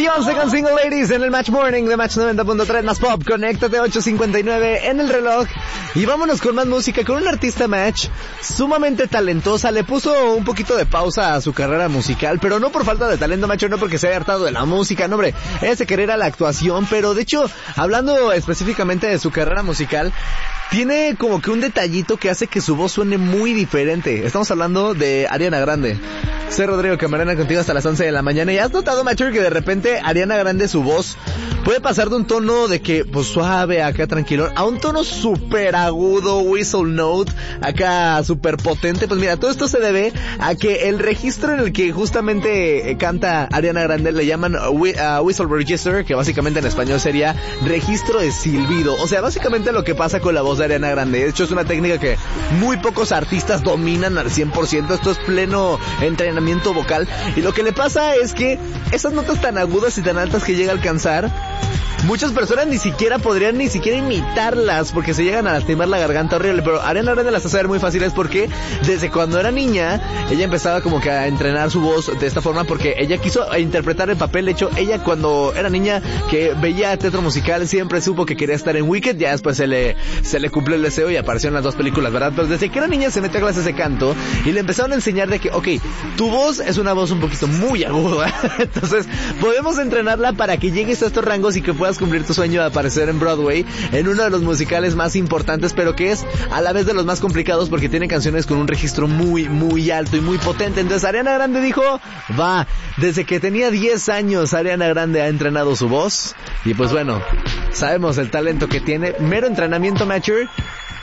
Beyoncé con Single Ladies en el Match Morning de Match 90.3 más pop. Conéctate 8:59 en el reloj. Y vámonos con más música, con una artista Match sumamente talentosa. Le puso un poquito de pausa a su carrera musical, pero no por falta de talento, Match, no porque se haya hartado de la música, no, hombre. Ella se quería ir a la actuación, pero de hecho, hablando específicamente de su carrera musical, tiene como que un detallito que hace que su voz suene muy diferente. Estamos hablando de Ariana Grande. Soy Rodrigo Camarena contigo hasta las 11 de la mañana. ¿Y has notado, Macho, que de repente Ariana Grande, su voz puede pasar de un tono de que, pues suave, acá tranquilo, a un tono súper agudo, whistle note, acá súper potente? Pues mira, todo esto se debe a que el registro en el que justamente canta Ariana Grande le llaman whistle register, que básicamente en español sería registro de silbido. O sea, básicamente lo que pasa con la voz de Ariana Grande. De hecho, es una técnica que muy pocos artistas dominan al 100%. Esto es pleno entrenamiento vocal. Y lo que le pasa es que esas notas tan agudas y tan altas que llega a alcanzar, muchas personas ni siquiera podrían imitarlas porque se llegan a lastimar la garganta horrible. Pero Ariana Grande las hace ver muy fáciles porque desde cuando era niña ella empezaba como que a entrenar su voz de esta forma porque ella quiso interpretar el papel. De hecho, ella cuando era niña que veía teatro musical siempre supo que quería estar en Wicked. Ya después se le cumplió el deseo y apareció en las dos películas, ¿verdad? Pero desde que era niña se metió a clases de canto y le empezaron a enseñar de que, okay, tu voz es una voz un poquito muy aguda. Entonces podemos entrenarla para que llegues a estos rangos y que puedas cumplir tu sueño de aparecer en Broadway en uno de los musicales más importantes, pero que es a la vez de los más complicados porque tiene canciones con un registro muy, muy alto y muy potente. Entonces Ariana Grande dijo, va, desde que tenía 10 años Ariana Grande ha entrenado su voz y pues bueno, sabemos el talento que tiene, mero entrenamiento, Matcher.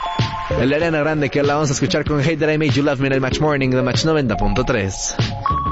El de Ariana Grande, que la vamos a escuchar con Hate That I Made You Love Me en el Match Morning de Match 90.3.